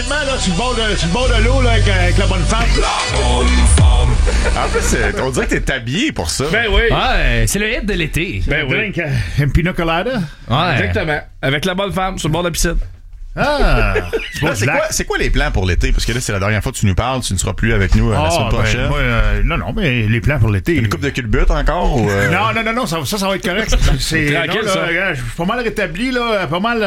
honnêtement, là, sur le bord de l'eau, là, avec la bonne femme. La bonne femme. En plus, on dirait que t'es habillé pour ça. Ben oui. Ouais, c'est le hit de l'été. Ben oui. Drink, un pina colada. Ouais. Exactement. Avec la bonne femme sur le bord de la piscine. Ah! Là, c'est quoi les plans pour l'été? Parce que là, c'est la dernière fois que tu nous parles. Tu ne seras plus avec nous la semaine prochaine. Non, mais les plans pour l'été. Une coupe de culbute encore? Ou Non, ça va être correct. C'est tranquille, ça. Je suis pas mal rétabli, là. Pas mal,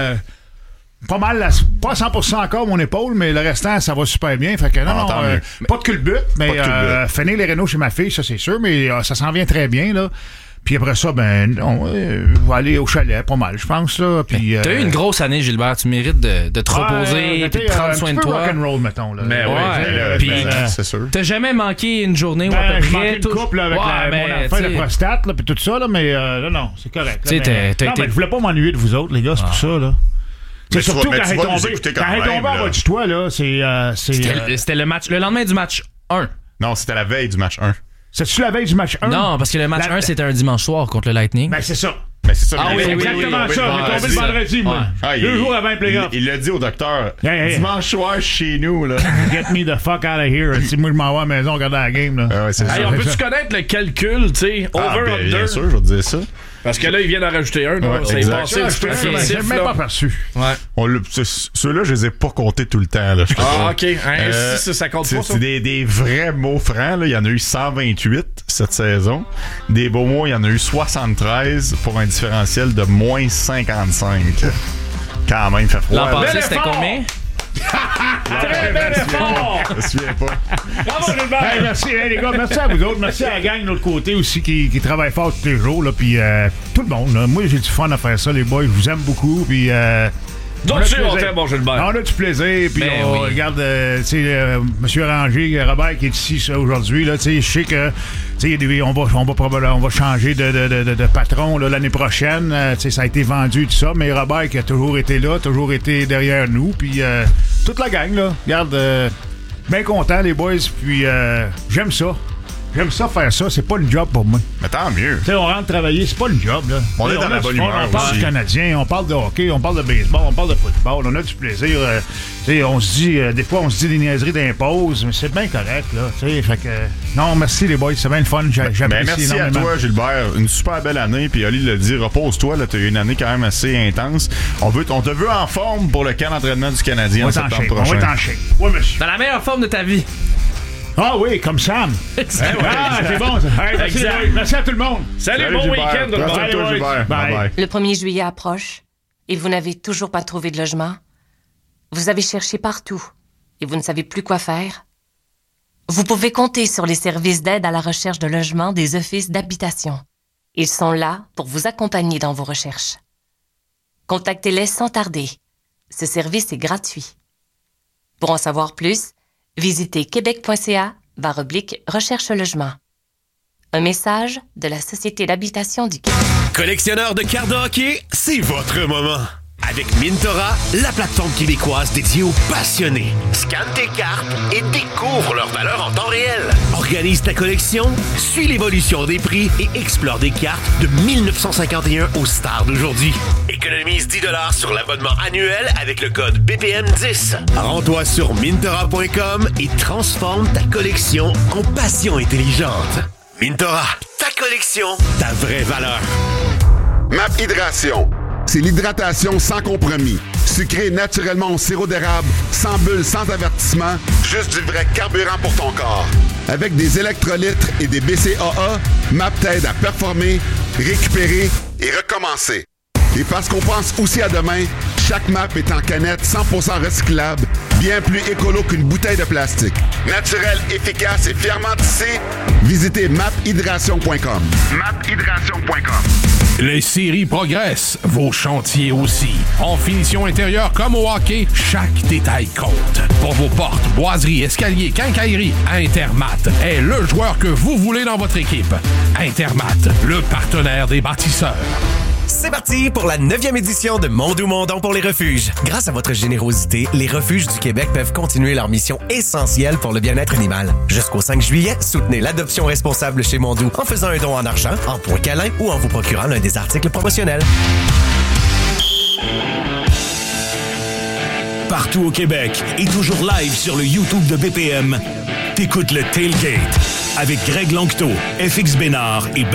pas 100% encore mon épaule, mais le restant, ça va super bien. Fait que pas de culbute, mais finir les rénaux chez ma fille, ça c'est sûr, mais ça s'en vient très bien, là. Puis après ça, on va aller au chalet, pas mal, je pense, là. Puis, t'as eu une grosse année, Gilbert. Tu mérites de te reposer et de prendre soin de toi. Rock'n'roll, mettons, là. Mais puis, c'est sûr. T'as jamais manqué une journée où à peu près... J'ai manqué une couple, là, avec mon affaire de prostate, là, puis tout ça, là, mais non, c'est correct. Là, mais je voulais pas m'ennuyer de vous autres, les gars, c'est pour ça, là. C'est surtout quand elle est tombée en bas de toi, là, C'était le match, le lendemain du match 1. Non, c'était la veille du match 1. C'est-tu la veille du match 1? Non, parce que le match 1, c'était un dimanche soir contre le Lightning. Ben, c'est ça. Oui, exactement ça. J'ai tombé le vendredi, moi. 2 jours avant le play-off. Il l'a dit au docteur. Dimanche soir chez nous, là. Get me the fuck out of here. Si moi, je m'en vais à la maison regarder la game, là. On peut-tu connaître le calcul, tu sais, over-under? Bien sûr, je vais te dire ça. Parce que là, il vient d'en rajouter un. C'est passé j'ai même pas perçu. Ceux-là, je les ai pas comptés tout le temps. Là, OK. Ça compte pas, ça? C'est des vrais mots francs. Là. Il y en a eu 128 cette saison. Des beaux mots, il y en a eu 73 pour un différentiel de moins 55. Quand même, fait froid. L'an passé, c'était combien? Très bel effort! Je me souviens pas. Bravo, Gilbert! Hey, merci, les gars. Merci à vous autres. Merci à la gang de l'autre côté aussi qui travaille fort tous les jours. Là, puis tout le monde. Là. Moi, j'ai du fun à faire ça, les boys. Je vous aime beaucoup. Puis. Donc, on t'aime, bon Gilbert. On a du plaisir. Puis on regarde, tu sais, M. Ranger, Robert qui est ici aujourd'hui. Là, tu sais, je sais que. On va changer de patron là, l'année prochaine. Ça a été vendu, tout ça. Mais Robert qui a toujours été là, toujours été derrière nous. Puis toute la gang, là. Regarde, bien content, les boys. Puis j'aime ça. J'aime ça faire ça, c'est pas une job pour moi. Mais tant mieux. T'sais, on rentre travailler, c'est pas une job, là. On est dans la bonne humeur on parle aussi. du Canadien, on parle de hockey, on parle de baseball, on parle de football, on a du plaisir. On se dit, des fois, on se dit des niaiseries d'impose, mais c'est bien correct, là. Fait que, non, merci les boys, c'est bien le fun, j'apprécie merci énormément. À toi, Gilbert. Une super belle année, puis Oli l'a dit, repose-toi, là, t'as eu une année quand même assez intense. On te veut en forme pour le camp d'entraînement du Canadien en septembre prochain. On va être en shape. Oui, monsieur. Dans la meilleure forme de ta vie. Ah oui, comme Sam. C'est bon, ça. Merci à tout le monde. Salut bon week-end. Bye. Le 1er juillet approche et vous n'avez toujours pas trouvé de logement. Vous avez cherché partout et vous ne savez plus quoi faire. Vous pouvez compter sur les services d'aide à la recherche de logement des offices d'habitation. Ils sont là pour vous accompagner dans vos recherches. Contactez-les sans tarder. Ce service est gratuit. Pour en savoir plus, visitez québec.ca/recherche logement. Un message de la Société d'habitation du Québec. Collectionneur de cartes de hockey, c'est votre moment. Avec Mintora, la plateforme québécoise dédiée aux passionnés. Scanne tes cartes et découvre leur valeur en temps réel. Organise ta collection, suis l'évolution des prix et explore des cartes de 1951 aux stars d'aujourd'hui. Économise 10$ sur l'abonnement annuel avec le code BPM10. Rends-toi sur Mintora.com et transforme ta collection en passion intelligente. Mintora, ta collection, ta vraie valeur. MAP Hydration. C'est l'hydratation sans compromis. Sucré naturellement au sirop d'érable, sans bulles, sans avertissement, juste du vrai carburant pour ton corps. Avec des électrolytes et des BCAA, MAP t'aide à performer, récupérer et recommencer. Et parce qu'on pense aussi à demain, chaque MAP est en canette 100% recyclable, bien plus écolo qu'une bouteille de plastique. Naturel, efficace et fièrement tissé, visitez maphydration.com. maphydration.com. Les séries progressent, vos chantiers aussi. En finition intérieure comme au hockey, chaque détail compte. Pour vos portes, boiseries, escaliers, quincailleries, Intermat est le joueur que vous voulez dans votre équipe. Intermat, le partenaire des bâtisseurs. C'est parti pour la 9e édition de Mondou Mondon pour les refuges. Grâce à votre générosité, les refuges du Québec peuvent continuer leur mission essentielle pour le bien-être animal. Jusqu'au 5 juillet, soutenez l'adoption responsable chez Mondou en faisant un don en argent, en points câlins ou en vous procurant l'un des articles promotionnels. partout au Québec et toujours live sur le YouTube de BPM, t'écoutes le Tailgate avec Greg Longteau, FX Bénard et